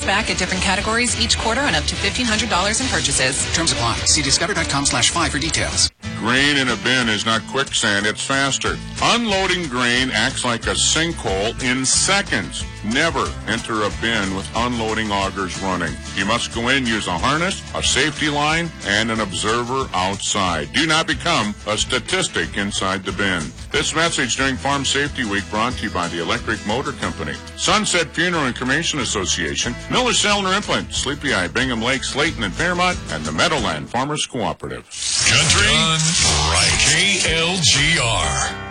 back at different categories each quarter on up to $1,500 in purchases. Terms apply. See discover.com/5 for details. Grain in a bin is not quicksand, it's faster. Unloading grain acts like a sinkhole in seconds. Never enter a bin with unloading augers running. You must go in, use a harness, a safety line, and an observer outside. Do not become a statistic inside the bin. This message during Farm Safety Week brought to you by the Electric Motor Company, Sunset Funeral and Cremation Association, Miller Sellner Implant, Sleepy Eye, Bingham Lake, Slayton and Fairmont, and the Meadowland Farmers Cooperative. Country, right, KLGR.